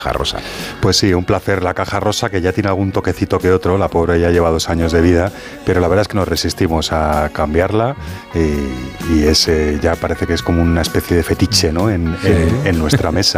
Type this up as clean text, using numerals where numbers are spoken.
caja rosa. Pues sí, un placer. La caja rosa, que ya tiene algún toquecito que otro, la pobre ya lleva 2 años de vida, pero la verdad es que nos resistimos a cambiarla y ya parece que es como una especie de fetiche, ¿no? en nuestra mesa.